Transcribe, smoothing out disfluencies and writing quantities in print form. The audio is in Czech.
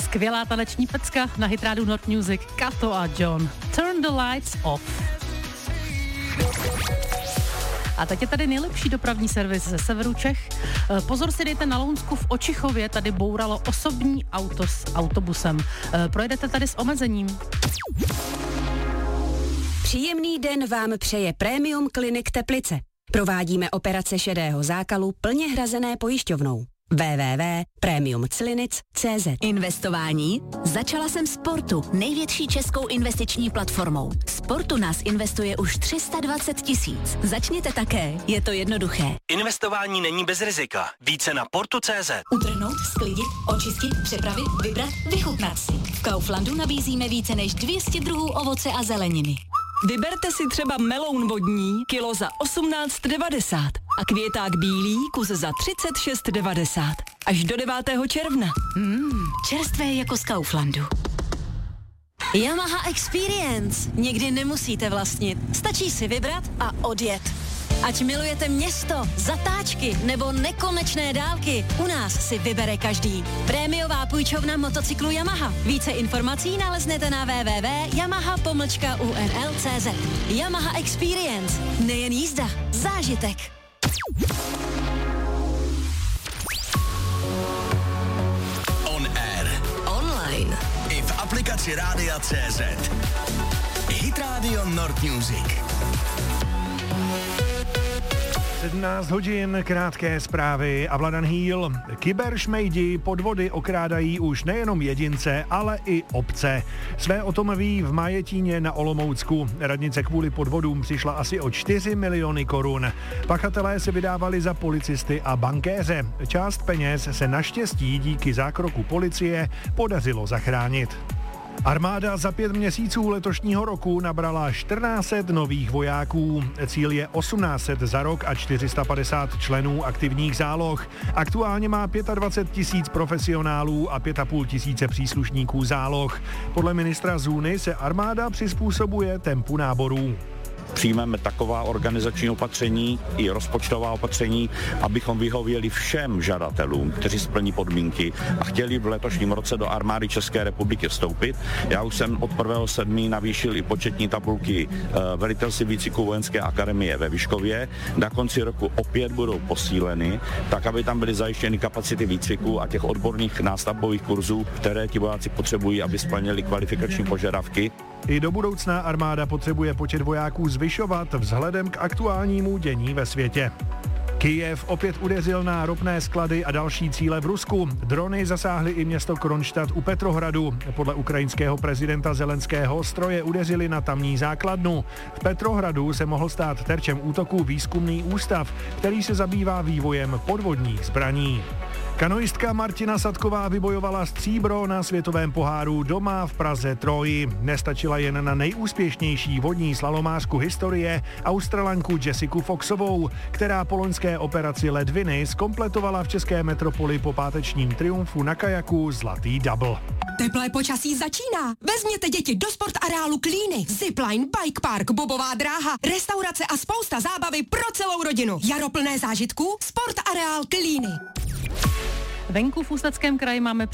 Skvělá taneční pecka na Hit Radio Not Music, Kato a John. Turn the lights off. A teď je tady nejlepší dopravní servis ze severu Čech. Pozor si dejte na Lounsku v Očichově, tady bouralo osobní auto s autobusem. Projedete tady s omezením. Příjemný den vám přeje Premium Clinic Teplice. Provádíme operace šedého zákalu plně hrazené pojišťovnou. www.premiumclinic.cz. Investování? Začala jsem Sportu, největší českou investiční platformou. Sportu nás investuje už 320 000. Začněte také, je to jednoduché. Investování není bez rizika. Více na portu.cz. Utrhnout, sklidit, očistit, přepravit, vybrat, vychutnat si. V Kauflandu nabízíme více než 200 druhů ovoce a zeleniny. Vyberte si třeba meloun vodní, kilo za 18,90 a květák bílý, kus za 36,90. Až do 9. června. Čerstvé jako z Kauflandu. Yamaha Experience. Někdy nemusíte vlastnit. Stačí si vybrat a odjet. Ať milujete město, zatáčky nebo nekonečné dálky, u nás si vybere každý. Prémiová půjčovna motocyklu Yamaha. Více informací naleznete na www.yamaha-unl.cz. Yamaha Experience. Nejen jízda, zážitek. On air. Online. I v aplikaci Rádia.cz. Hit Radio Nord Music. 17 hodin, krátké zprávy a Vladan Hýl. Kyberšmejdi podvody okrádají už nejenom jedince, ale i obce. Své o tom ví v Majetíně na Olomoucku. Radnice kvůli podvodům přišla asi o 4 miliony korun. Pachatelé se vydávali za policisty a bankéře. Část peněz se naštěstí díky zákroku policie podařilo zachránit. Armáda za 5 měsíců letošního roku nabrala 1400 nových vojáků. Cíl je 1800 za rok a 450 členů aktivních záloh. Aktuálně má 25 000 profesionálů a 5 500 příslušníků záloh. Podle ministra Zůny se armáda přizpůsobuje tempu náborů. Přijmeme taková organizační opatření i rozpočtová opatření, abychom vyhověli všem žadatelům, kteří splní podmínky a chtěli v letošním roce do armády České republiky vstoupit. Já už jsem od 1.7. navýšil i početní tabulky velitelství výcviku vojenské akademie ve Vyškově. Na konci roku opět budou posíleny, tak aby tam byly zajištěny kapacity výcviku a těch odborných nástavbových kurzů, které ti vojáci potřebují, aby splnili kvalifikační požadavky. I do budoucna armáda potřebuje počet vojáků zvyšovat vzhledem k aktuálnímu dění ve světě. Kyjev opět udeřil na ropné sklady a další cíle v Rusku. Drony zasáhly i město Kronštat u Petrohradu. Podle ukrajinského prezidenta Zelenského stroje udeřily na tamní základnu. V Petrohradu se mohl stát terčem útoku výzkumný ústav, který se zabývá vývojem podvodních zbraní. Kanoistka Martina Sadková vybojovala stříbro na světovém poháru doma v Praze Troji. Nestačila jen na nejúspěšnější vodní slalomářku historie, Australanku Jessiku Foxovou, která po loňské operaci ledviny zkompletovala v české metropoli po pátečním triumfu na kajaku zlatý double. Teplé počasí začíná. Vezměte děti do sport areálu Klíny. Zipline, bike park, bobová dráha, restaurace a spousta zábavy pro celou rodinu. Jaro plné zážitků, sport areál Klíny. Venku v Ústeckém kraji máme